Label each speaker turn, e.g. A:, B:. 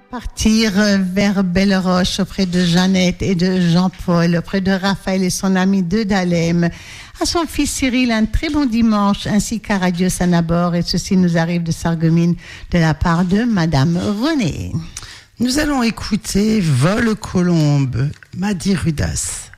A: Partir vers Belle-Roche auprès de Jeannette et de Jean-Paul, auprès de Raphaël et son ami de Dalem, à son fils Cyril, un très bon dimanche, ainsi qu'à Radio Sanabor, et ceci nous arrive de Sarreguemines de la part de Madame Renée.
B: Nous allons écouter Vol colombe, Madi Rudas.